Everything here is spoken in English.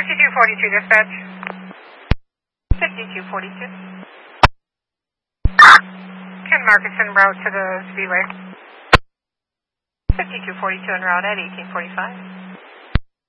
5242 dispatch. 5242. Ken Marcus en route to the Speedway. 5242 en route at 1845.